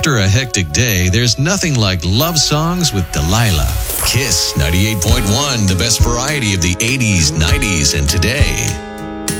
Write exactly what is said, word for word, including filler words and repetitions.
After a hectic day, there's nothing like love songs with Delilah. Kiss ninety-eight point one, the best variety of the eighties, nineties, and today.